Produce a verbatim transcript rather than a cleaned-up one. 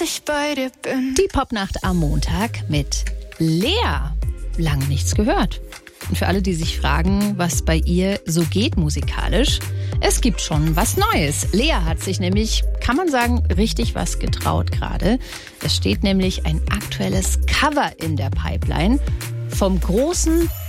ich bei dir bin. Die Popnacht am Montag mit Lea. Lange nichts gehört. Und für alle, die sich fragen, was bei ihr so geht musikalisch, es gibt schon was Neues. Lea hat sich nämlich, kann man sagen, richtig was getraut gerade. Es steht nämlich ein aktuelles Cover in der Pipeline vom großen